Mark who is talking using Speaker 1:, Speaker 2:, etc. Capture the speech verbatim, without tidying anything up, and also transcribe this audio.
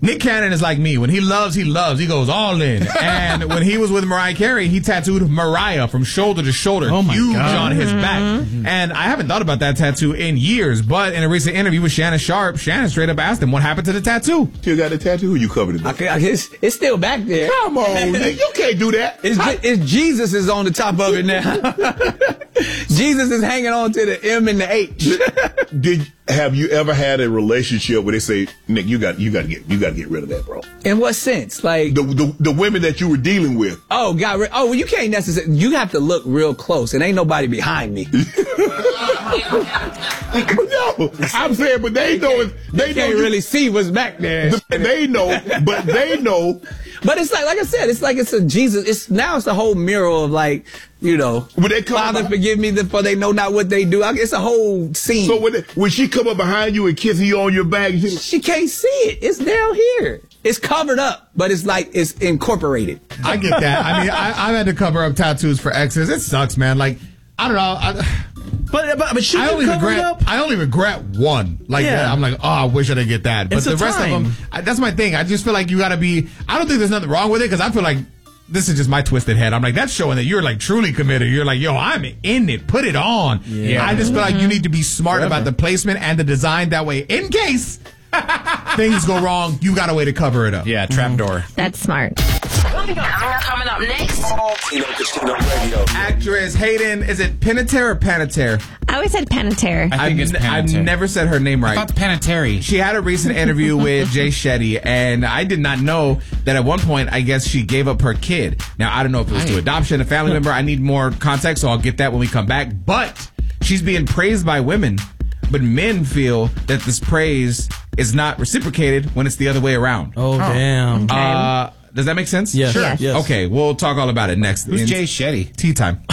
Speaker 1: Nick Cannon is like me. When he loves, he loves. He goes all in. And when he was with Mariah Carey, he tattooed Mariah from shoulder to shoulder,
Speaker 2: oh my
Speaker 1: huge
Speaker 2: God.
Speaker 1: on his
Speaker 2: Mm-hmm.
Speaker 1: back. Mm-hmm. And I haven't thought about that tattoo in years. But in a recent interview with Shannon Sharp, Shannon straight up asked him what happened to the tattoo.
Speaker 3: You got the tattoo? Or you covered it?
Speaker 4: I, I, it's, it's still back there.
Speaker 3: Come on, Nick. You can't do that.
Speaker 4: It's, it's Jesus is on the top of it now. Jesus is hanging on to the M and the H.
Speaker 3: Did have you ever had a relationship where they say, Nick, you got you got to get you got to get rid of that, bro?
Speaker 4: In what sense? Like
Speaker 3: the, the the women that you were dealing with.
Speaker 4: Oh, got rid. Oh, well, you can't necessarily. You have to look real close, and ain't nobody behind me.
Speaker 3: No, I'm saying, but they know it. They
Speaker 4: They can't
Speaker 3: know you-
Speaker 4: really see what's back there.
Speaker 3: They know, but they know.
Speaker 4: But it's like, like I said, it's like it's a Jesus. It's now it's a whole mural of like, you know,
Speaker 3: When they come
Speaker 4: Father,
Speaker 3: about-
Speaker 4: forgive me, for they know not what they do. I- It's a whole scene.
Speaker 3: So when they, when she come up behind you and kiss you on your back, she,
Speaker 4: She can't see it. It's down here. It's covered up, but it's like it's incorporated.
Speaker 1: I get that. I mean, I, I've had to cover up tattoos for exes. It sucks, man. Like, I don't know. I,
Speaker 2: But but but should
Speaker 1: I
Speaker 2: you
Speaker 1: only
Speaker 2: cover it
Speaker 1: regret.
Speaker 2: up?
Speaker 1: I only regret one. Like
Speaker 2: Yeah.
Speaker 1: that. I'm like, oh, I wish I didn't get that. But
Speaker 2: It's
Speaker 1: the
Speaker 2: a
Speaker 1: rest
Speaker 2: time.
Speaker 1: of them, I, that's my thing. I just feel like you got to be. I don't think there's nothing wrong with it because I feel like this is just my twisted head. I'm like, that's showing that you're like truly committed. You're like, yo, I'm in it. Put it on.
Speaker 2: Yeah.
Speaker 1: I just feel like you need to be smart about the placement and the design. That way, in case things go wrong, you got a way to cover it up.
Speaker 2: Yeah, trapdoor.
Speaker 5: That's smart.
Speaker 6: Coming up next.
Speaker 3: Tino Casino Radio.
Speaker 1: Actress Hayden, is it Panettiere or Panettiere?
Speaker 5: I always said Panettiere.
Speaker 2: I think
Speaker 1: I've,
Speaker 2: it's
Speaker 1: n- I've
Speaker 2: Panettiere.
Speaker 1: never said her name
Speaker 2: I
Speaker 1: right.
Speaker 2: thought Panettiere.
Speaker 1: She had a recent interview with Jay Shetty, and I did not know that at one point, I guess she gave up her kid. Now, I don't know if it was to
Speaker 2: Right.
Speaker 1: adoption, a family member. I need more context, so I'll get that when we come back. But she's being praised by women, but men feel that this praise is not reciprocated when it's the other way around.
Speaker 7: Oh, damn.
Speaker 1: Uh, does that make sense?
Speaker 7: Yes.
Speaker 5: Sure.
Speaker 7: Yes.
Speaker 1: Okay, we'll talk all about it next.
Speaker 2: Who's
Speaker 1: in
Speaker 2: Jay Shetty?
Speaker 1: Tea time.